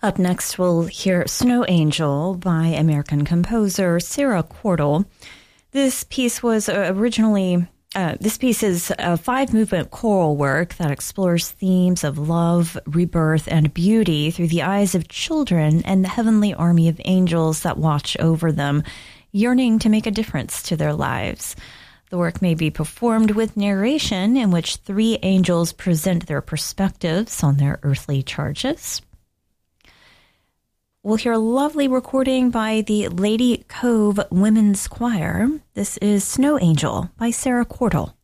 Up next, we'll hear Snow Angel by American composer Sarah Cordle. This piece was originally, this piece is a 5-movement choral work that explores themes of love, rebirth, and beauty through the eyes of children and the heavenly army of angels that watch over them, yearning to make a difference to their lives. The work may be performed with narration in which 3 angels present their perspectives on their earthly charges. We'll hear a lovely recording by the Lady Cove Women's Choir. This is Snow Angel by Sarah Cordle.